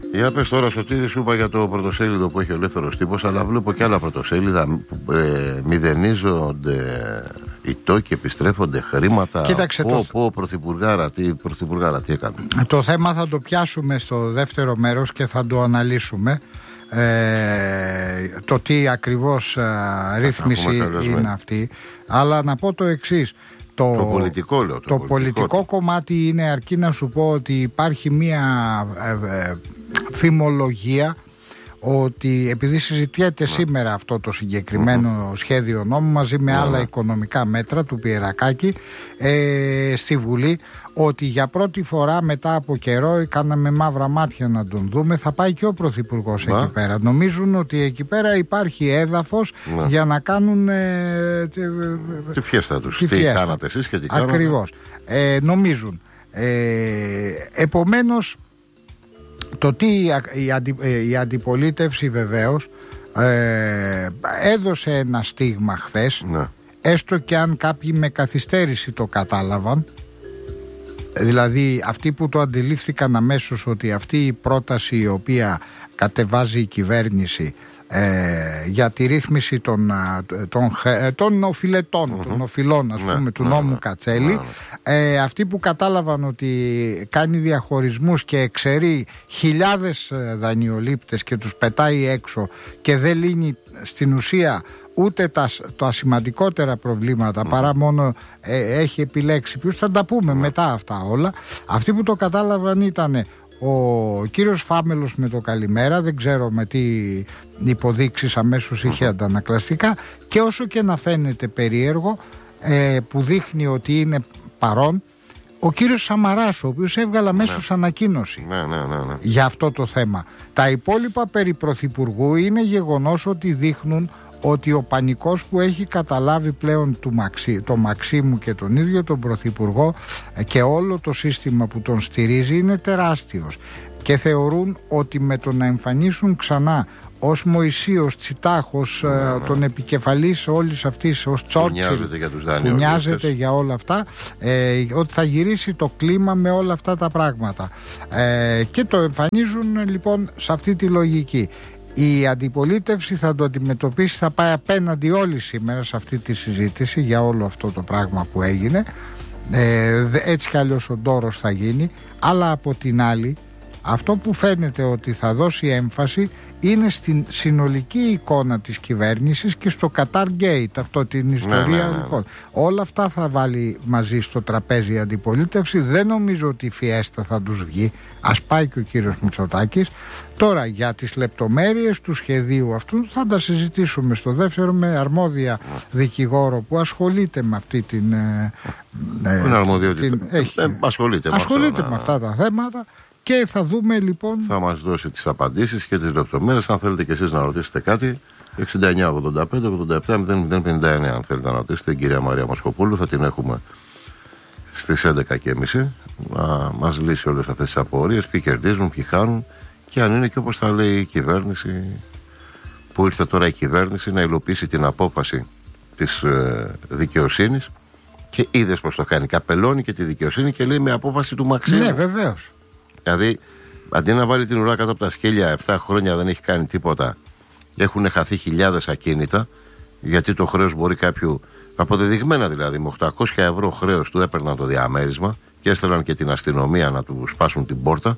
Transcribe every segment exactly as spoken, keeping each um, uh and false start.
Για πες τώρα, Σωτήρη, σου είπα για το πρωτοσέλιδο που έχει ο Ελεύθερος Τύπος, αλλά βλέπω και άλλα πρωτοσέλιδα. Ε, μηδενίζονται οι τόκοι, επιστρέφονται χρήματα. Κοίταξε, πω, το... πω, πρωθυπουργάρα, τι, πρωθυπουργάρα, τι έκανε. Το θέμα θα το πιάσουμε στο δεύτερο μέρος και θα το αναλύσουμε. Ε, το τι ακριβώς α, ρύθμιση είναι αυτή. Αλλά να πω το εξής. Το, το πολιτικό λέω. Το, το πολιτικό, πολιτικό κομμάτι είναι, αρκεί να σου πω ότι υπάρχει μία ε, ε, φημολογία ότι επειδή συζητιέται ναι. σήμερα αυτό το συγκεκριμένο mm-hmm. σχέδιο νόμου μαζί με ναι, άλλα ναι. οικονομικά μέτρα του Πιερακάκη ε, στη Βουλή, ότι για πρώτη φορά μετά από καιρό, κάναμε μαύρα μάτια να τον δούμε, θα πάει και ο Πρωθυπουργός ναι. εκεί πέρα. Νομίζουν ότι εκεί πέρα υπάρχει έδαφος ναι. για να κάνουν ε, τη φιέστα τους. Τι φιέστα. Κάνατε εσείς και τι κάνατε. Ακριβώς. Ε, νομίζουν. Ε, επομένως, το τι η, αντι, η αντιπολίτευση βεβαίως ε, έδωσε ένα στίγμα χθες ναι. έστω και αν κάποιοι με καθυστέρηση το κατάλαβαν, δηλαδή αυτοί που το αντιλήφθηκαν αμέσως ότι αυτή η πρόταση η οποία κατεβάζει η κυβέρνηση ε, για τη ρύθμιση των, των, των οφειλετών, mm-hmm. των οφειλών ας πούμε, ναι, του νόμου ναι, Κατσέλη ναι, ναι. Ε, αυτοί που κατάλαβαν ότι κάνει διαχωρισμούς και εξαιρεί χιλιάδες δανειολήπτες και τους πετάει έξω και δεν λύνει στην ουσία ούτε τα, τα σημαντικότερα προβλήματα mm. παρά μόνο ε, έχει επιλέξει ποιους, θα τα πούμε mm. μετά αυτά όλα. Αυτοί που το κατάλαβαν ήταν ο κύριος Φάμελος με το καλημέρα, δεν ξέρω με τι υποδείξεις αμέσως είχε αντανακλαστικά, και όσο και να φαίνεται περίεργο ε, που δείχνει ότι είναι παρόν ο κύριος Σαμαράς, ο οποίος έβγαλε αμέσως ναι. ανακοίνωση ναι, ναι, ναι, ναι. για αυτό το θέμα. Τα υπόλοιπα περί Πρωθυπουργού είναι γεγονός ότι δείχνουν ότι ο πανικός που έχει καταλάβει πλέον του Μαξί, το Μαξίμου και τον ίδιο τον Πρωθυπουργό και όλο το σύστημα που τον στηρίζει είναι τεράστιος, και θεωρούν ότι με το να εμφανίσουν ξανά ως Μωυσίος, Τσιτάχος, ναι, ναι. τον επικεφαλής όλης αυτής, ως Τσόρτσιλ που νοιάζεται για όλα αυτά, ε, ότι θα γυρίσει το κλίμα με όλα αυτά τα πράγματα, ε, και το εμφανίζουν λοιπόν σε αυτή τη λογική. Η αντιπολίτευση θα το αντιμετωπίσει, θα πάει απέναντι όλοι σήμερα σε αυτή τη συζήτηση για όλο αυτό το πράγμα που έγινε, ε, έτσι κι αλλιώς ο ντόρος θα γίνει, αλλά από την άλλη αυτό που φαίνεται ότι θα δώσει έμφαση είναι στην συνολική εικόνα της κυβέρνησης και στο Qatar Gate, αυτό την ιστορία ναι, ναι, ναι. λοιπόν. Όλα αυτά θα βάλει μαζί στο τραπέζι η αντιπολίτευση. Δεν νομίζω ότι η φιέστα θα τους βγει. Ας πάει και ο κύριος Μητσοτάκης. Τώρα για τις λεπτομέρειες του σχεδίου αυτού θα τα συζητήσουμε στο δεύτερο με αρμόδια δικηγόρο που ασχολείται με αυτή την... Ε, ε, αρμοδιότητα. Την, έχει, ε, ασχολείται, ασχολείται με, με αυτό, αυτά τα θέματα. Και θα δούμε λοιπόν. Θα μας δώσει τις απαντήσεις και τις λεπτομέρειες. Αν θέλετε και εσείς να ρωτήσετε κάτι, εξήντα εννιά ογδόντα πέντε ογδόντα επτά μηδέν μηδέν πενήντα εννέα. Αν θέλετε να ρωτήσετε την κυρία Μαρία Μασκοπούλου, θα την έχουμε στις έντεκα και μισή να μας λύσει όλες αυτές τις απορίες. Ποιοι κερδίζουν, ποιοι χάνουν, και αν είναι και όπως θα λέει η κυβέρνηση, που ήρθε τώρα η κυβέρνηση να υλοποιήσει την απόφαση της ε, δικαιοσύνης. Και είδες πως το κάνει. Καπελώνει και τη δικαιοσύνη και λέει με απόφαση του Μαξίμου. Ναι, βεβαίως. Δηλαδή, αντί να βάλει την ουρά κάτω από τα σκέλια, επτά χρόνια δεν έχει κάνει τίποτα. Έχουν χαθεί χιλιάδες ακίνητα, γιατί το χρέος μπορεί κάποιου, αποδεδειγμένα δηλαδή, με οκτακόσια ευρώ χρέος του έπαιρναν το διαμέρισμα και έστελναν και την αστυνομία να του σπάσουν την πόρτα.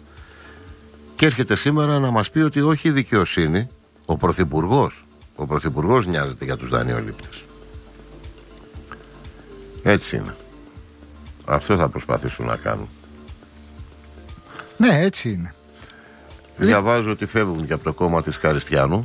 Και έρχεται σήμερα να μας πει ότι όχι η δικαιοσύνη, ο Πρωθυπουργός. Ο Πρωθυπουργός νοιάζεται για τους δανειολήπτες. Έτσι είναι. Αυτό θα προσπαθήσουν να κάνουν. Ναι, έτσι είναι. Διαβάζω ότι φεύγουν και από το κόμμα της Καριστιανού.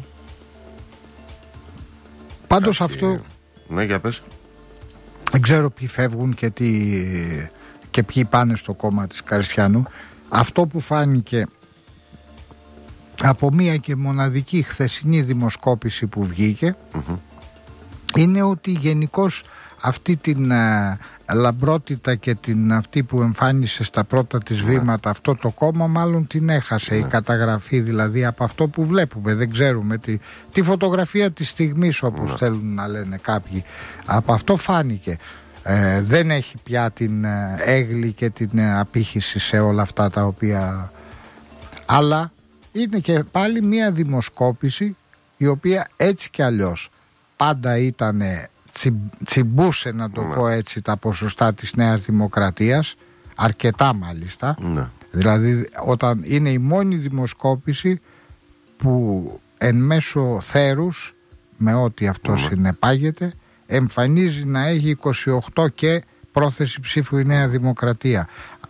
Πάντως Κάποιοι... αυτό... Ναι, για πες. Δεν ξέρω ποιοι φεύγουν και, τι... και ποιοι πάνε στο κόμμα της Καριστιανού. Αυτό που φάνηκε από μία και μοναδική χθεσινή δημοσκόπηση που βγήκε mm-hmm. είναι ότι γενικώς αυτή την α, λαμπρότητα και την αυτή που εμφάνισε στα πρώτα της ναι. βήματα αυτό το κόμμα μάλλον την έχασε ναι. η καταγραφή, δηλαδή από αυτό που βλέπουμε, δεν ξέρουμε τη, τη φωτογραφία της στιγμής όπως ναι. θέλουν να λένε κάποιοι, από αυτό φάνηκε. Ε, δεν έχει πια την έγλη και την απήχηση σε όλα αυτά τα οποία, αλλά είναι και πάλι μια δημοσκόπηση η οποία έτσι κι αλλιώς πάντα ήταν τσι, τσιμπούσε, να το ναι. πω έτσι, τα ποσοστά της Νέας Δημοκρατίας, αρκετά μάλιστα. Ναι. Δηλαδή όταν είναι η μόνη δημοσκόπηση που εν μέσω θέρους, με ό,τι αυτό ναι. συνεπάγεται, εμφανίζει να έχει είκοσι οκτώ και πρόθεση ψήφου η Νέα Δημοκρατία.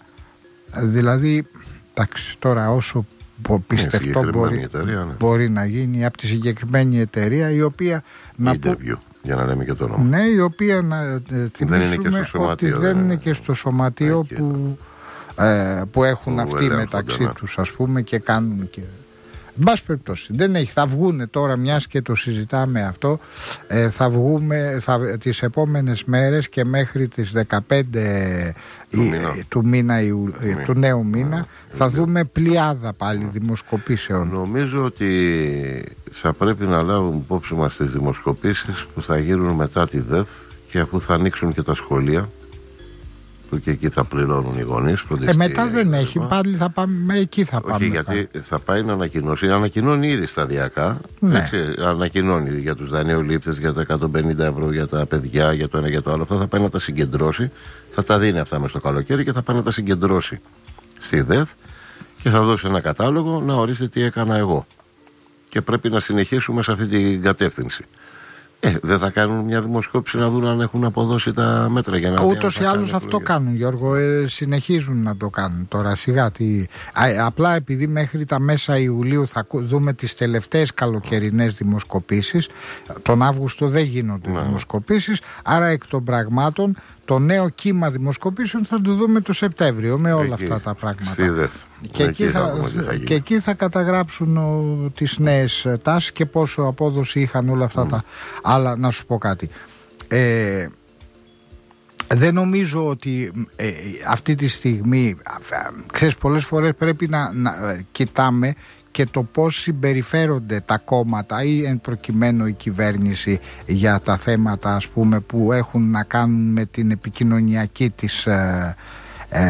Δηλαδή, εντάξει, τώρα όσο πιστευτό μπορεί, εταιρεία, ναι. μπορεί να γίνει από τη συγκεκριμένη εταιρεία, η οποία να Interview, πω, για να λέμε και το όνομα. Ναι, η οποία να ε, θυμίσουμε ότι δεν, δεν είναι και στο σωματείο εκεί, που, ε, που έχουν που αυτοί μεταξύ ναι. τους, ας πούμε, και κάνουν και... Εν πάση περιπτώσει, δεν έχει, θα βγούνε τώρα, μιας και το συζητάμε αυτό, ε, θα βγούμε θα, τις επόμενες μέρες και μέχρι τις δεκαπέντε του, η, μήνα. του, μήνα, η, Μήνα. του νέου μήνα ναι. θα δούμε πλειάδα πάλι ναι. δημοσκοπήσεων. Νομίζω ότι θα πρέπει να λάβουμε υπόψη μας τις δημοσκοπήσεις που θα γίνουν μετά τη ΔΕΘ και αφού θα ανοίξουν και τα σχολεία, που και εκεί θα πληρώνουν οι γονείς. Ε, μετά δεν έχει, πάλι θα πάμε, εκεί θα πάμε. Όχι, μετά. Γιατί θα πάει να ανακοινώσει, ανακοινώνει ήδη σταδιακά, ναι. έτσι, ανακοινώνει για τους δανειολήπτες, για τα εκατόν πενήντα ευρώ, για τα παιδιά, για το ένα για το άλλο, αυτά θα πάει να τα συγκεντρώσει, θα τα δίνει αυτά μες στο καλοκαίρι και θα πάει να τα συγκεντρώσει στη ΔΕΘ και θα δώσει ένα κατάλογο να ορίστε τι έκανα εγώ. Και πρέπει να συνεχίσουμε σε αυτή την κατεύθυνση. Ε, δεν θα κάνουν μια δημοσκόπηση να δουν αν έχουν αποδώσει τα μέτρα για να δουν. Ούτως ή άλλως αυτό κάνουν, Γιώργο. Ε, συνεχίζουν να το κάνουν τώρα σιγά. Τι... Α, απλά επειδή μέχρι τα μέσα Ιουλίου θα δούμε τις τελευταίες καλοκαιρινές δημοσκοπήσεις. Τον Αύγουστο δεν γίνονται ναι. δημοσκοπήσεις. Άρα εκ των πραγμάτων το νέο κύμα δημοσκοπήσεων θα το δούμε το Σεπτέμβριο με όλα εκεί, αυτά τα πράγματα. Και εκεί, εκεί, θα, θα και εκεί θα καταγράψουν ο, τις νέες τάσεις και πόσο απόδοση είχαν όλα αυτά mm. τα άλλα. Να σου πω κάτι. Ε, δεν νομίζω ότι ε, αυτή τη στιγμή, ξέρεις, πολλές φορές πρέπει να, να ε, κοιτάμε και το πώς συμπεριφέρονται τα κόμματα ή εν προκειμένου η κυβέρνηση για τα θέματα, ας πούμε, που έχουν να κάνουν με την επικοινωνιακή της ε, ε,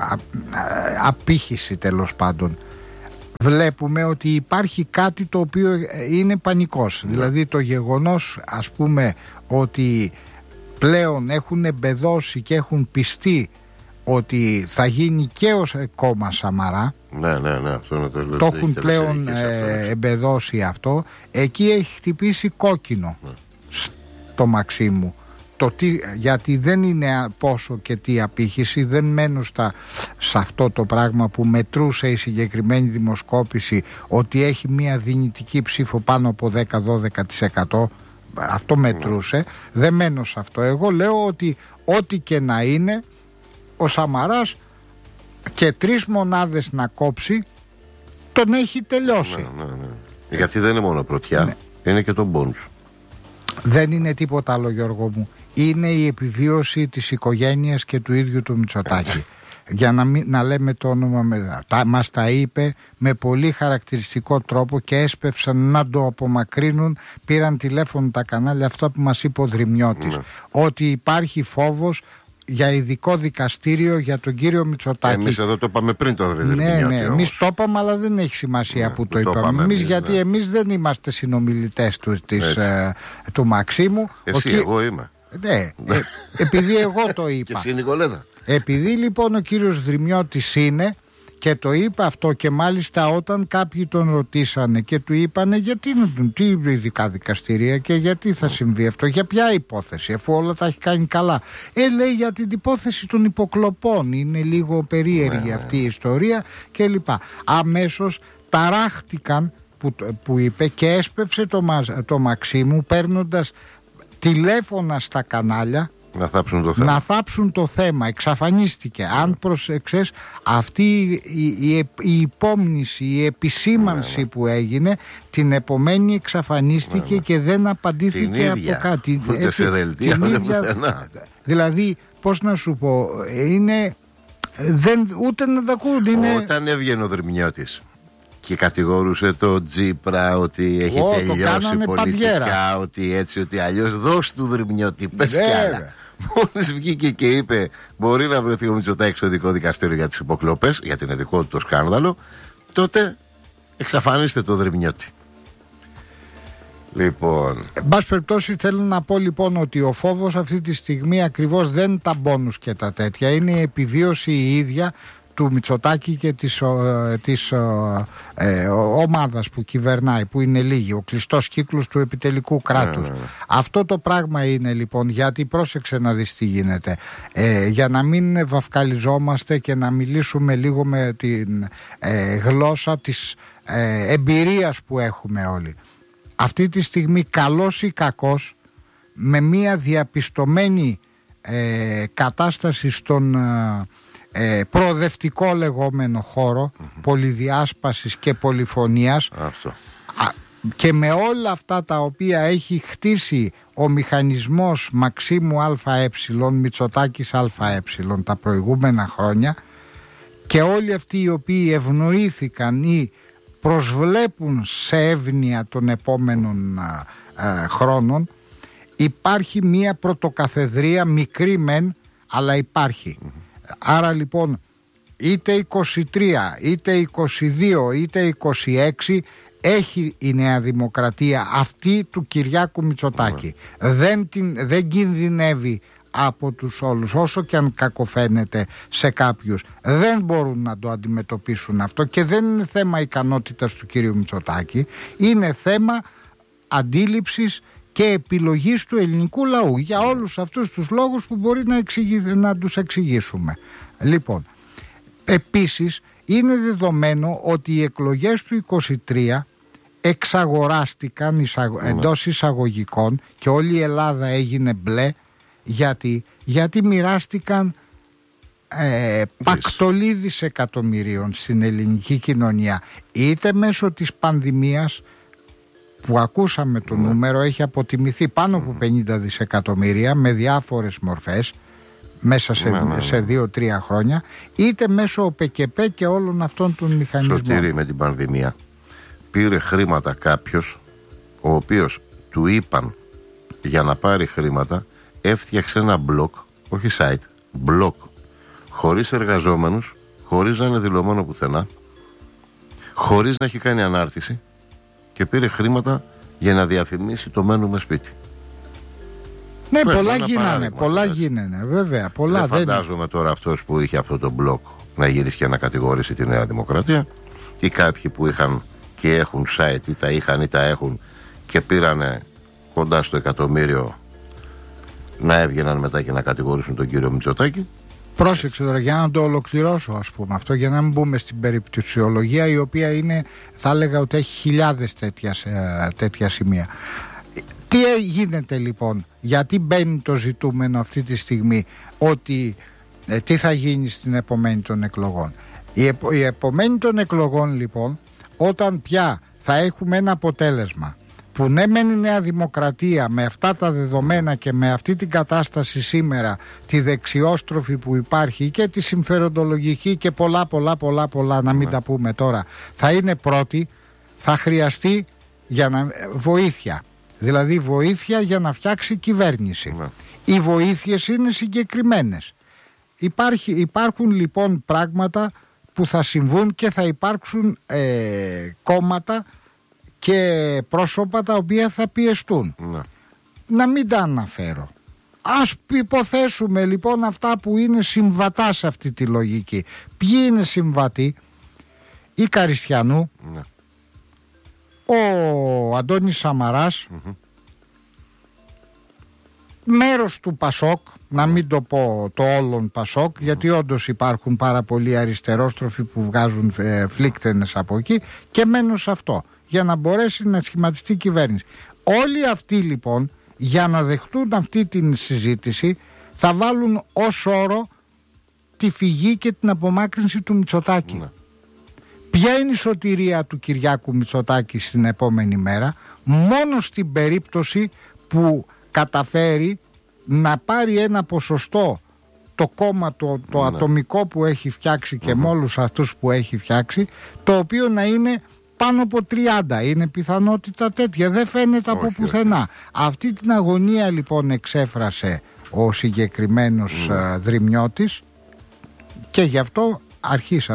απήχηση, τέλος πάντων. Βλέπουμε ότι υπάρχει κάτι το οποίο είναι πανικός. Ναι. Δηλαδή το γεγονός, ας πούμε, ότι πλέον έχουν εμπεδώσει και έχουν πιστεί ότι θα γίνει και ως κόμμα Σαμαρά. Ναι, ναι, ναι, αυτό είναι το, το έχουν πλέον ε, εμπεδώσει αυτό. Εκεί έχει χτυπήσει κόκκινο ναι. στο Μαξίμου. Το τι, γιατί δεν είναι πόσο και τι απήχηση, δεν μένω στα, σε αυτό το πράγμα που μετρούσε η συγκεκριμένη δημοσκόπηση, ότι έχει μια δυνητική ψήφο πάνω από δέκα με δώδεκα τοις εκατό. Αυτό μετρούσε. Ναι. Δεν μένω σε αυτό. Εγώ λέω ότι ό,τι και να είναι, ο Σαμαράς και τρεις μονάδες να κόψει τον έχει τελειώσει. Ναι, ναι, ναι. Γιατί δεν είναι μόνο πρωτιά, ναι. είναι και το μπόνους. Δεν είναι τίποτα άλλο, Γιώργο μου. Είναι η επιβίωση της οικογένειας και του ίδιου του Μητσοτάκη. Για να, μην, να λέμε το όνομα με, τα, μας τα είπε με πολύ χαρακτηριστικό τρόπο και έσπευσαν να το απομακρύνουν. Πήραν τηλέφωνο τα κανάλια, αυτά που μας είπε ο Δρυμιώτης, ναι. ότι υπάρχει φόβος για ειδικό δικαστήριο για τον κύριο Μητσοτάκη. Εμείς εδώ το είπαμε πριν το Δρυμιώτη. Ναι, ναι, εμείς το είπαμε, αλλά δεν έχει σημασία ναι, που το, το είπαμε. Εμείς, γιατί ναι. εμείς δεν είμαστε συνομιλητές του, της, ε, του Μαξίμου. Εσύ, ο, εγώ είμαι. Ναι, ε, επειδή εγώ το είπα. Και εσύ, Νικολέτα. Επειδή λοιπόν ο κύριος Δρυμιώτης είναι και το είπε αυτό, και μάλιστα όταν κάποιοι τον ρωτήσανε και του είπανε γιατί είναι τι ειδικά δικαστηρία και γιατί θα συμβεί αυτό, για ποια υπόθεση, αφού όλα τα έχει κάνει καλά. Ε, λέει για την υπόθεση των υποκλοπών, είναι λίγο περίεργη ναι, αυτή η ιστορία κλπ. Αμέσως ταράχτηκαν που, που είπε και έσπευσε το, το Μαξίμου παίρνοντας τηλέφωνα στα κανάλια να θάψουν το θέμα. Να θάψουν το θέμα. Εξαφανίστηκε. Yeah. Αν προσεξες, αυτή η, η, η υπόμνηση, η επισήμανση yeah, yeah. που έγινε, την επομένη εξαφανίστηκε yeah, και δεν απαντήθηκε από κάτι. Ούτε έτσι, σε δελτία, ούτε ίδια, δηλαδή, πώς να σου πω, είναι, δεν, ούτε να τα ακούν. Είναι... Όταν έβγαινε ο Δρυμιώτης και κατηγορούσε το Τζίπρα ότι έχει oh, τελειώσει πολιτικά, παντιέρα. Ότι έτσι, ότι αλλιώς, δώσ' του Δρυμιώτη, πες κι άλλα. Μόλις βγήκε και είπε μπορεί να βρεθεί ο Μητσοτάκης στο ειδικό δικαστήριο για τις υποκλοπές, γιατί είναι δικό του το σκάνδαλο, τότε εξαφανίστε το Δρυμιώτη. Λοιπόν, εν πάση περιπτώσει θέλω να πω λοιπόν ότι ο φόβος αυτή τη στιγμή ακριβώς δεν είναι τα μπόνους και τα τέτοια, είναι η επιβίωση η ίδια του Μητσοτάκη και της, ο, της ο, ε, ο, ομάδας που κυβερνάει, που είναι λίγοι, ο κλειστός κύκλος του επιτελικού κράτους. Ναι, ναι, ναι. Αυτό το πράγμα είναι λοιπόν, γιατί πρόσεξε να δεις τι γίνεται, ε, για να μην βαφκαλιζόμαστε και να μιλήσουμε λίγο με την ε, γλώσσα της ε, εμπειρίας που έχουμε όλοι. Αυτή τη στιγμή, καλός ή κακός, με μια διαπιστωμένη ε, κατάσταση στον ε, προοδευτικό λεγόμενο χώρο, mm-hmm. πολυδιάσπασης και πολυφωνίας, αυτό. Και με όλα αυτά τα οποία έχει χτίσει ο μηχανισμός Μαξίμου ΑΕ, Μητσοτάκης ΑΕ τα προηγούμενα χρόνια, και όλοι αυτοί οι οποίοι ευνοήθηκαν ή προσβλέπουν σε εύνοια των επόμενων α, α, χρόνων, υπάρχει μία πρωτοκαθεδρία, μικρή μεν, αλλά υπάρχει. Mm-hmm. Άρα λοιπόν είτε είκοσι τρία, είτε είκοσι δύο, είτε είκοσι έξι έχει η Νέα Δημοκρατία αυτή του Κυριάκου Μητσοτάκη. Mm-hmm. Δεν, την, δεν κινδυνεύει από τους όλους, όσο και αν κακοφαίνεται σε κάποιους. Δεν μπορούν να το αντιμετωπίσουν αυτό, και δεν είναι θέμα ικανότητας του κύριου Μητσοτάκη, είναι θέμα αντίληψης και επιλογής του ελληνικού λαού, για όλους αυτούς τους λόγους που μπορεί να, εξηγη, να τους εξηγήσουμε. Λοιπόν, επίσης είναι δεδομένο ότι οι εκλογές του είκοσι τρία εξαγοράστηκαν εισαγω... εντός εισαγωγικών, και όλη η Ελλάδα έγινε μπλε. Γιατί, γιατί μοιράστηκαν ε, πακτολή δισεκατομμυρίων στην ελληνική κοινωνία, είτε μέσω της πανδημίας, που ακούσαμε το mm. νούμερο, έχει αποτιμηθεί πάνω από πενήντα δισεκατομμύρια με διάφορες μορφές μέσα σε, mm. σε δύο-τρία χρόνια, είτε μέσω ΟΠΕΚΕΠΕ και όλων αυτών των μηχανισμών. Σωτήρη, με την πανδημία πήρε χρήματα κάποιος, ο οποίος του είπαν για να πάρει χρήματα, έφτιαξε ένα blog, όχι site, blog, χωρίς εργαζόμενους, χωρίς να είναι δηλωμένο πουθενά, χωρίς να έχει κάνει ανάρτηση, και πήρε χρήματα για να διαφημίσει το μένουμε σπίτι. Ναι, Πρέπει πολλά γίνανε, πολλά γίνανε, βέβαια. Πολλά δεν φαντάζομαι δεν... τώρα αυτός που είχε αυτό το blog να γυρίσει και να κατηγορήσει τη Νέα Δημοκρατία, ή κάποιοι που είχαν και έχουν site, ή τα είχαν ή τα έχουν, και πήρανε κοντά στο εκατομμύριο, να έβγαιναν μετά και να κατηγορήσουν τον κύριο Μητσοτάκη. Πρόσεξε τώρα, για να το ολοκληρώσω, ας πούμε, αυτό, για να μην μπούμε στην περιπτωσιολογία, η οποία είναι, θα έλεγα ότι έχει χιλιάδες τέτοια, τέτοια σημεία. Τι γίνεται λοιπόν, γιατί μπαίνει το ζητούμενο αυτή τη στιγμή, ότι ε, τι θα γίνει στην επομένη των εκλογών. Η, επο, η επομένη των εκλογών λοιπόν, όταν πια θα έχουμε ένα αποτέλεσμα που ναι μεν η Νέα Δημοκρατία με αυτά τα δεδομένα και με αυτή την κατάσταση σήμερα, τη δεξιόστροφη που υπάρχει και τη συμφεροντολογική και πολλά πολλά πολλά πολλά να μην ναι. τα πούμε τώρα, θα είναι πρώτη, θα χρειαστεί για να, βοήθεια, δηλαδή βοήθεια για να φτιάξει κυβέρνηση. Ναι. Οι βοήθειες είναι συγκεκριμένες. Υπάρχει, υπάρχουν λοιπόν πράγματα που θα συμβούν, και θα υπάρξουν ε, κόμματα και πρόσωπα τα οποία θα πιεστούν. Ναι. Να μην τα αναφέρω. Ας υποθέσουμε λοιπόν αυτά που είναι συμβατά σε αυτή τη λογική. Ποιοι είναι συμβατοί? Η Καριστιανού, ναι. ο Αντώνης Σαμαράς, mm-hmm. μέρος του Πασόκ, να μην το πω το όλον Πασόκ, mm-hmm. γιατί όντως υπάρχουν πάρα πολλοί αριστερόστροφοι που βγάζουν ε, φλίκτενες από εκεί, και μένουν σε αυτό, για να μπορέσει να σχηματιστεί η κυβέρνηση. Όλοι αυτοί λοιπόν, για να δεχτούν αυτή την συζήτηση, θα βάλουν ως όρο τη φυγή και την απομάκρυνση του Μητσοτάκη. Ναι. Ποια είναι η σωτηρία του Κυριάκου Μητσοτάκη στην επόμενη μέρα? Μόνο στην περίπτωση που καταφέρει να πάρει ένα ποσοστό, το κόμμα το, το ναι. ατομικό που έχει φτιάξει και mm-hmm. με όλους αυτούς που έχει φτιάξει, το οποίο να είναι πάνω από τριάντα. Είναι πιθανότητα τέτοια, δεν φαίνεται από όχι, πουθενά. Όχι. Αυτή την αγωνία λοιπόν εξέφρασε ο συγκεκριμένος mm. uh, Δρυμιώτης, και γι' αυτό αρχίσανε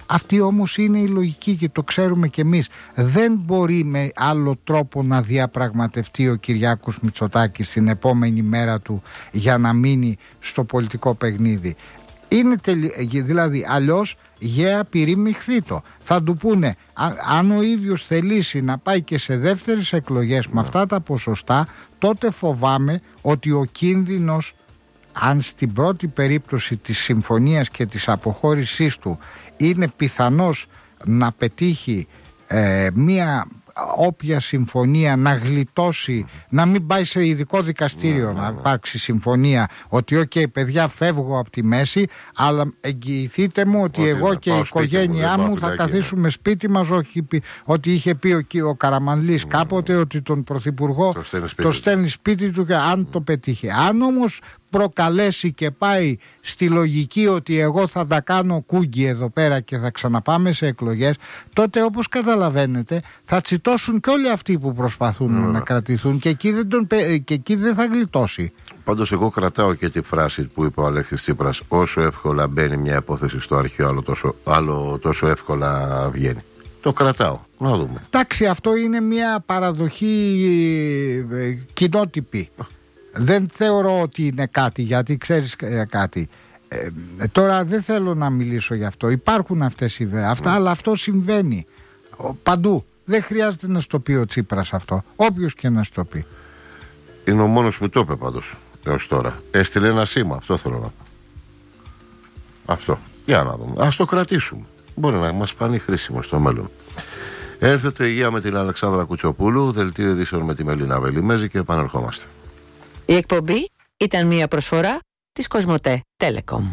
Αυτή όμως είναι η λογική και το ξέρουμε κι εμείς. Δεν μπορεί με άλλο τρόπο να διαπραγματευτεί ο Κυριάκος Μητσοτάκης την επόμενη μέρα του για να μείνει στο πολιτικό παιχνίδι. Είναι τελει... δηλαδή αλλιώς γέα πυρήμη χθήτο. Θα του πούνε α, αν ο ίδιος θελήσει να πάει και σε δεύτερες εκλογές με αυτά τα ποσοστά, τότε φοβάμαι ότι ο κίνδυνος, αν στην πρώτη περίπτωση της συμφωνίας και της αποχώρησής του είναι πιθανός να πετύχει ε, μία όποια συμφωνία να γλιτώσει, να μην πάει σε ειδικό δικαστήριο, να υπάρξει συμφωνία ότι οκ, okay, παιδιά, φεύγω από τη μέση, αλλά εγγυηθείτε μου ότι, ότι εγώ και η οικογένειά μου, μου θα καθίσουμε σπίτι μας, όχι, ότι είχε πει ο, ο Καραμανλής mm. κάποτε ότι τον Πρωθυπουργό το στέλνει σπίτι, το στέλνει σπίτι του, και αν mm. το πετύχει. Αν όμως προκαλέσει και πάει στη λογική ότι εγώ θα τα κάνω κούγκι εδώ πέρα και θα ξαναπάμε σε εκλογές, τότε όπως καταλαβαίνετε θα τσιτώσουν και όλοι αυτοί που προσπαθούν mm. να κρατηθούν, και εκεί, δεν τον, και εκεί δεν θα γλιτώσει. Πάντως εγώ κρατάω και τη φράση που είπε ο Αλέξης Τσίπρας: όσο εύκολα μπαίνει μια υπόθεση στο αρχείο, άλλο τόσο, άλλο τόσο εύκολα βγαίνει. Το κρατάω. Να δούμε. Εντάξει, αυτό είναι μια παραδοχή ε, κοινότυπη. Δεν θεωρώ ότι είναι κάτι, γιατί ξέρεις κάτι. Ε, τώρα δεν θέλω να μιλήσω γι' αυτό. Υπάρχουν αυτές οι ιδέες, αυτά, mm. αλλά αυτό συμβαίνει παντού. Δεν χρειάζεται να στο πει ο Τσίπρας αυτό. Όποιος και να στο πει. Είναι ο μόνος που το είπε πάντως έως τώρα. Έστειλε ένα σήμα, αυτό θέλω να πω. Αυτό. Για να δούμε. Ας το κρατήσουμε. Μπορεί να μας φανεί χρήσιμο στο μέλλον. Έρθε το Υγεία με την Αλεξάνδρα Κουτσοπούλου, δελτίο ειδήσεων με τη Μελίνα Βελιμέζη, και επανερχόμαστε. Η εκπομπή ήταν μια προσφορά της Κοσμοτέ Telecom.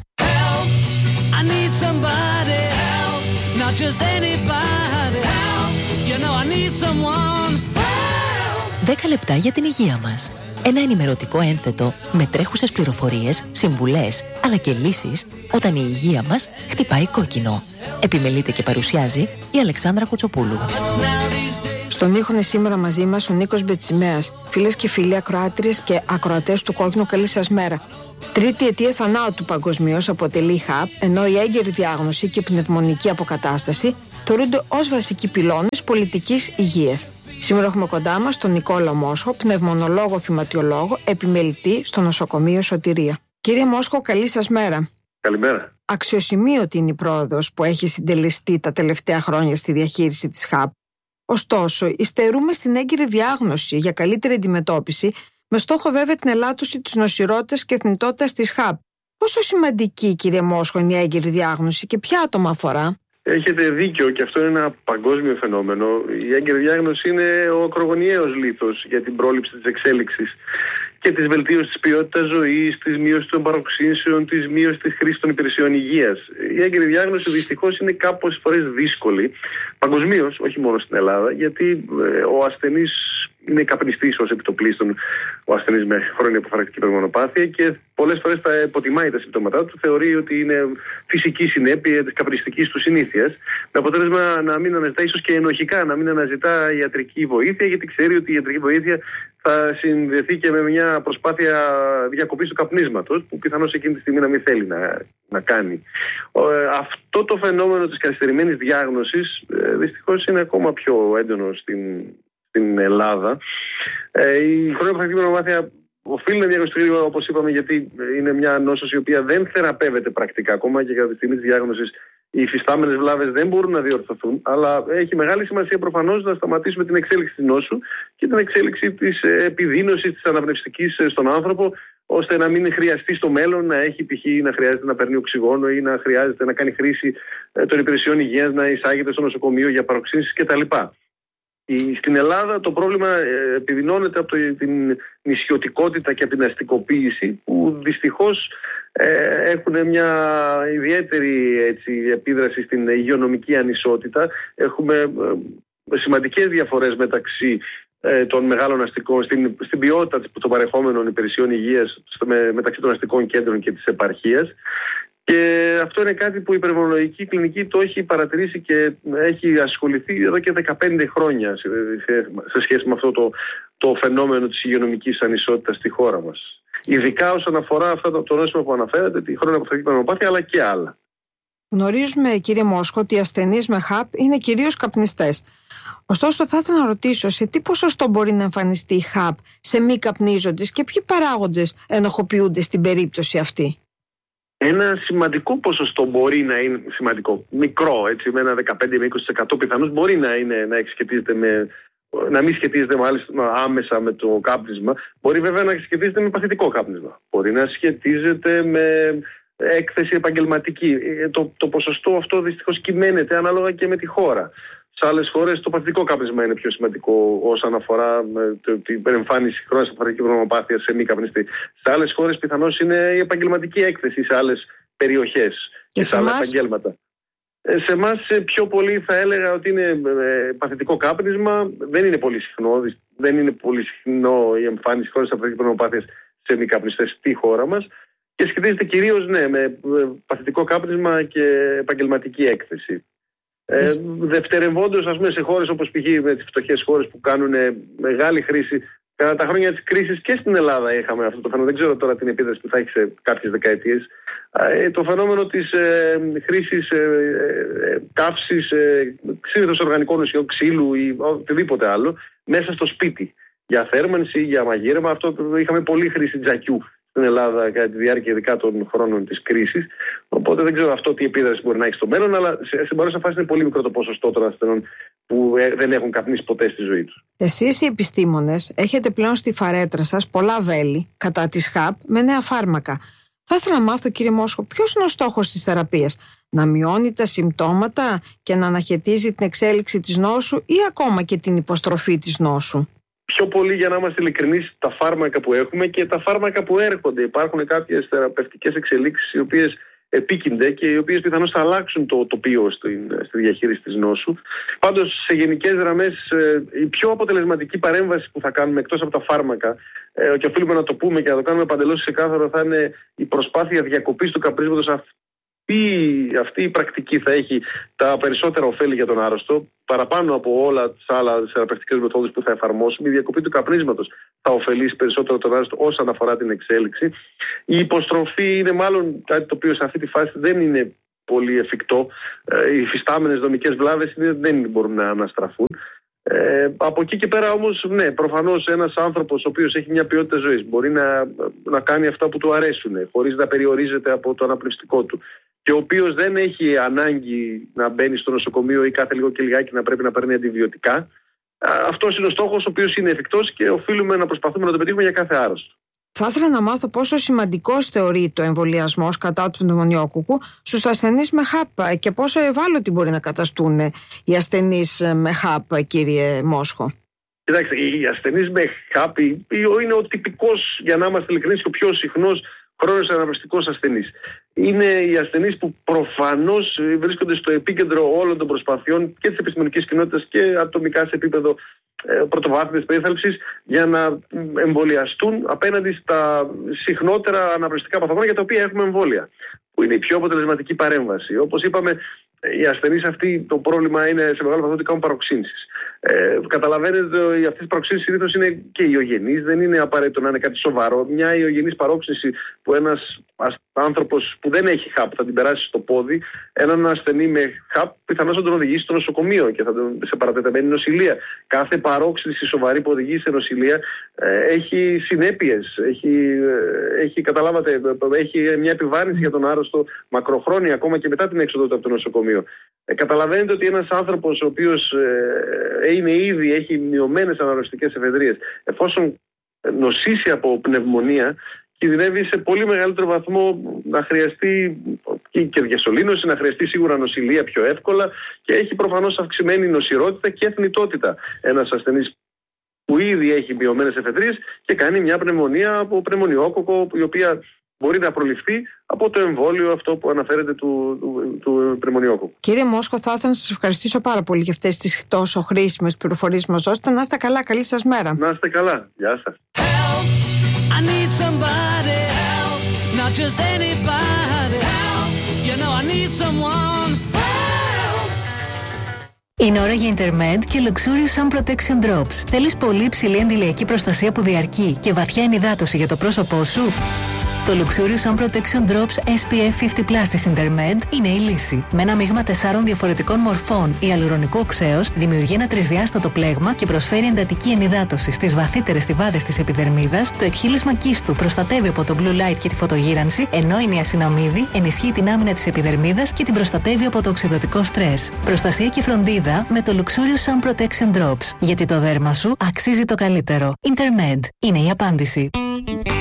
Δέκα λεπτά για την υγεία μας. Ένα ενημερωτικό ένθετο με τρέχουσες πληροφορίες, συμβουλές, αλλά και λύσεις όταν η υγεία μας χτυπάει κόκκινο. Επιμελείται και παρουσιάζει η Αλεξάνδρα Κουτσοπούλου. Στον ήχο είναι σήμερα μαζί μας ο Νίκος Μπετσιμέας. Φίλες και φίλοι ακροάτριες και ακροατές του Κόκκινου, καλή σας μέρα. Τρίτη αιτία θανάτου παγκοσμίως αποτελεί η ΧΑΠ, ενώ η έγκαιρη διάγνωση και η πνευμονική αποκατάσταση θεωρούνται ως βασικοί πυλώνες πολιτικής υγείας. Σήμερα έχουμε κοντά μας τον Νικόλα Μόσχο, πνευμονολόγο θυματιολόγο, επιμελητή στο νοσοκομείο Σωτηρία. Κύριε Μόσχο, καλή σας μέρα. Καλημέρα. Αξιοσημείωτη είναι η πρόοδος που έχει συντελεστεί τα τελευταία χρόνια στη διαχείριση της ΧΑΠ. Ωστόσο, υστερούμε στην έγκυρη διάγνωση για καλύτερη αντιμετώπιση, με στόχο βέβαια την ελάττωση της νοσηρότητας και θνητότητας της ΧΑΠ. Πόσο σημαντική, κύριε Μόσχο, είναι η έγκυρη διάγνωση και ποια άτομα αφορά? Έχετε δίκιο, και αυτό είναι ένα παγκόσμιο φαινόμενο. Η έγκαιρη διάγνωση είναι ο ακρογωνιαίος λίθος για την πρόληψη της εξέλιξης και της βελτίωσης της ποιότητας ζωής, της μείωσης των παροξύνσεων, της μείωσης της χρήσης των υπηρεσιών υγείας. Η έγκαιρη διάγνωση δυστυχώς είναι κάπως φορές δύσκολη, παγκοσμίως, όχι μόνο στην Ελλάδα, γιατί ε, ο ασθενής είναι καπνιστής ως επιτοπλίστων, ο ασθενής με χρόνια υποφαρακτική πνευμονοπάθεια, και πολλές φορές τα υποτιμάει τα συμπτώματά του, θεωρεί ότι είναι φυσική συνέπεια της καπνιστικής του συνήθειας, με αποτέλεσμα να μην αναζητά, ίσως και ενοχικά, να μην αναζητά ιατρική βοήθεια, γιατί ξέρει ότι η ιατρική βοήθεια θα συνδεθεί και με μια προσπάθεια διακοπής του καπνίσματος, που πιθανώς εκείνη τη στιγμή να μην θέλει να, να κάνει. Ε, αυτό το φαινόμενο της καθυστερημένης διάγνωσης ε, δυστυχώς είναι ακόμα πιο έντονο στην, στην Ελλάδα. Ε, η χρόνια υποφαρακτική πνευμονοπάθεια οφείλει να διαγνωστεί, όπως είπαμε, γιατί είναι μια νόσος η οποία δεν θεραπεύεται πρακτικά. Ακόμα και κατά τη στιγμή της διάγνωσης οι υφιστάμενες βλάβες δεν μπορούν να διορθωθούν, αλλά έχει μεγάλη σημασία προφανώς να σταματήσουμε την εξέλιξη της νόσου και την εξέλιξη της επιδείνωσης της αναπνευστικής στον άνθρωπο, ώστε να μην χρειαστεί στο μέλλον να έχει π.χ. να χρειάζεται να παίρνει οξυγόνο ή να χρειάζεται να κάνει χρήση των υπηρεσιών υγείας, να εισάγεται στο νοσοκομείο για παροξύνσεις κτλ. Στην Ελλάδα το πρόβλημα επιδεινώνεται από την νησιωτικότητα και από την αστικοποίηση, που δυστυχώς έχουν μια ιδιαίτερη έτσι, επίδραση στην υγειονομική ανισότητα. Έχουμε σημαντικές διαφορές μεταξύ των μεγάλων αστικών, στην, στην ποιότητα των παρεχόμενων υπηρεσιών υγείας μεταξύ των αστικών κέντρων και της επαρχίας. Και αυτό είναι κάτι που η πνευμονολογική κλινική το έχει παρατηρήσει και έχει ασχοληθεί εδώ και δεκαπέντε χρόνια σε σχέση με αυτό το, το φαινόμενο της υγειονομικής ανισότητας στη χώρα μας. Ειδικά όσον αφορά αυτό το, το νόσημα που αναφέρατε, τη χρόνια υποφαρακτική πνευμονοπάθεια, αλλά και άλλα. Γνωρίζουμε, κύριε Μόσχο, ότι οι ασθενείς με χαπ είναι κυρίως καπνιστές. Ωστόσο, θα ήθελα να ρωτήσω σε τι ποσοστό μπορεί να εμφανιστεί η χαπ σε μη καπνίζοντες και ποιοι παράγοντες ενοχοποιούνται στην περίπτωση αυτή. Ένα σημαντικό ποσοστό μπορεί να είναι σημαντικό, μικρό, έτσι, με ένα δεκαπέντε με είκοσι τοις εκατό πιθανώς μπορεί να, είναι, να σχετίζεται με, να μην σχετίζεται μάλιστα άμεσα με το κάπνισμα. Μπορεί βέβαια να σχετίζεται με παθητικό κάπνισμα. Μπορεί να σχετίζεται με έκθεση επαγγελματική. Το, το ποσοστό αυτό δυστυχώς κυμαίνεται ανάλογα και με τη χώρα. Σε άλλες χώρες το παθητικό κάπνισμα είναι πιο σημαντικό όσον αφορά την εμφάνιση χρόνιας αποφατικής πνευμονοπάθειας σε μη καπνιστή. Σε άλλες χώρες πιθανώς είναι η επαγγελματική έκθεση σε άλλες περιοχές και, και σε άλλα επαγγέλματα. Σε εμάς πιο πολύ θα έλεγα ότι είναι παθητικό κάπνισμα. Δεν είναι πολύ συχνό, δεν είναι πολύ συχνό η εμφάνιση χρόνιας αποφατικής πνευμονοπάθειας σε μη καπνιστές στη χώρα μας. Και σχετίζεται κυρίως ναι, με παθητικό κάπνισμα και επαγγελματική έκθεση. Ε, δευτερευόντως, ας πούμε, σε χώρες όπως π.χ. με τις φτωχές χώρες που κάνουν μεγάλη χρήση, κατά τα χρόνια της κρίσης και στην Ελλάδα είχαμε αυτό το φαινόμενο. Δεν ξέρω τώρα την επίδραση που θα έχει σε κάποιες δεκαετίες. Ε, το φαινόμενο της ε, χρήσης ε, ε, καύσης, ε, συνήθως οργανικών ουσιών, ξύλου ή οτιδήποτε άλλο, μέσα στο σπίτι. Για θέρμανση, για μαγείρεμα. Αυτό είχαμε πολύ χρήση τζακιού στην Ελλάδα κατά τη διάρκεια ειδικά των χρόνων της κρίσης. Οπότε δεν ξέρω αυτό τι επίδραση μπορεί να έχει στο μέλλον, αλλά σε παρούσα φάση είναι πολύ μικρό το ποσοστό των ασθενών που δεν έχουν καπνίσει ποτέ στη ζωή τους. Εσείς οι επιστήμονες έχετε πλέον στη φαρέτρα σας πολλά βέλη κατά της χαπ με νέα φάρμακα. Θα ήθελα να μάθω, κύριε Μόσχο, ποιος είναι ο στόχος της θεραπείας? Να μειώνει τα συμπτώματα και να αναχαιτίζει την εξέλιξη της νόσου ή ακόμα και την υποστροφή της νόσου? Πιο πολύ, για να είμαστε ειλικρινείς, τα φάρμακα που έχουμε και τα φάρμακα που έρχονται. Υπάρχουν κάποιες θεραπευτικές εξελίξεις οι οποίες επίκυνται και οι οποίες πιθανώς θα αλλάξουν το τοπίο στη, στη διαχείριση της νόσου. Πάντως, σε γενικές γραμμές, η πιο αποτελεσματική παρέμβαση που θα κάνουμε εκτός από τα φάρμακα, και οφείλουμε να το πούμε και να το κάνουμε παντελώς ξεκάθαρο, θα είναι η προσπάθεια διακοπής του καπνίσματος. Αυτή, αυτή η πρακτική θα έχει τα περισσότερα ωφέλη για τον άρρωστο, παραπάνω από όλα τις άλλες θεραπευτικές μεθόδους που θα εφαρμόσουμε. Η διακοπή του καπνίσματος θα ωφελήσει περισσότερο τον άρρωστο όσον αφορά την εξέλιξη. Η υποστροφή είναι μάλλον κάτι το οποίο σε αυτή τη φάση δεν είναι πολύ εφικτό. Οι υφιστάμενες δομικές βλάβες δεν μπορούν να αναστραφούν. Ε, από εκεί και πέρα όμως, ναι, προφανώς ένας άνθρωπος ο οποίος έχει μια ποιότητα ζωής μπορεί να, να κάνει αυτά που του αρέσουν χωρίς να περιορίζεται από το αναπνευστικό του και ο οποίος δεν έχει ανάγκη να μπαίνει στο νοσοκομείο ή κάθε λίγο και λιγάκι να πρέπει να παίρνει αντιβιωτικά. Αυτός είναι ο στόχος ο οποίος είναι εφικτός και οφείλουμε να προσπαθούμε να το πετύχουμε για κάθε άρρωστο. Θα ήθελα να μάθω πόσο σημαντικός θεωρείται ο εμβολιασμός κατά του πνευμονιόκουκου στους ασθενείς με χαπ και πόσο ευάλωτοι μπορεί να καταστούν οι ασθενείς με χαπ, κύριε Μόσχο. Κοιτάξτε, οι ασθενείς με χαπ είναι ο τυπικός, για να είμαστε ειλικρινείς, και ο πιο συχνός χρόνος αναπνευστικός ασθενής. Είναι οι ασθενείς που προφανώς βρίσκονται στο επίκεντρο όλων των προσπαθειών και της επιστημονικής κοινότητας και ατομικά σε επίπεδο πρωτοβάθμιας περίθαλψης για να εμβολιαστούν απέναντι στα συχνότερα αναπνευστικά παθογόνα για τα οποία έχουμε εμβόλια, που είναι η πιο αποτελεσματική παρέμβαση. Όπως είπαμε, οι ασθενείς αυτοί το πρόβλημα είναι σε μεγάλο βαθμό ότι κάνουν παροξύνσεις. Ε, καταλαβαίνετε ότι αυτές οι παροξύνσεις συνήθως είναι και ιογενείς, δεν είναι απαραίτητο να είναι κάτι σοβαρό. Μια ιογενής παρόξυνση που ένας άνθρωπος που δεν έχει χαπ θα την περάσει στο πόδι, έναν ασθενή με χαπ πιθανώς θα τον οδηγήσει στο νοσοκομείο και θα τον σε παρατεταμένη νοσηλεία. Κάθε παρόξυνση σοβαρή που οδηγεί σε νοσηλεία ε, έχει συνέπειες, έχει, ε, έχει, καταλάβατε, έχει μια επιβάρυνση για τον άρρωστο μακροχρόνια ακόμα και μετά την έξοδο του από το νοσοκομείο. Ε, καταλαβαίνετε ότι ένας άνθρωπος ο οποίος ε, είναι ήδη, έχει μειωμένες αναρρωστικές εφεδρείες, εφόσον νοσήσει από πνευμονία, κινδυνεύει σε πολύ μεγαλύτερο βαθμό να χρειαστεί και διασωλήνωση, να χρειαστεί σίγουρα νοσηλεία πιο εύκολα και έχει προφανώς αυξημένη νοσηρότητα και θνητότητα ένας ασθενής που ήδη έχει μειωμένες εφεδρείες και κάνει μια πνευμονία από πνευμονιόκοκο, η οποία μπορεί να προληφθεί από το εμβόλιο αυτό που αναφέρεται του, του, του πνευμονιόκοκου. Κύριε Μόσχο, θα ήθελα να σας ευχαριστήσω πάρα πολύ για αυτές τις τόσο χρήσιμες πληροφορίες μας δώσετε. Να είστε καλά, καλή σας μέρα. Να είστε καλά, γεια σας. Help, I need somebody help, not just anybody help, you know I need someone help. Είναι ώρα για Intermed και Luxurious Sun Protection Drops. Θέλεις πολύ υψηλή αντιλιακή προστασία που διαρκεί και βαθιά ενυδάτωση για το πρόσωπό σου? Το Luxurious Sun Protection Drops ες πι εφ πενήντα πλας της Intermed είναι η λύση. Με ένα μείγμα τεσσάρων διαφορετικών μορφών ιαλουρονικού οξέως δημιουργεί ένα τρισδιάστατο πλέγμα και προσφέρει εντατική ενυδάτωση στις βαθύτερες στιβάδες της επιδερμίδας. Το εκχύλισμα κίστου προστατεύει από το blue light και τη φωτογύρανση, ενώ η νιασιναμίδη ενισχύει την άμυνα της επιδερμίδας και την προστατεύει από το οξυδωτικό στρες. Προστασία και φροντίδα με το Luxurious Sun Protection Drops. Γιατί το δέρμα σου αξίζει το καλύτερο. Intermed είναι η απάντηση.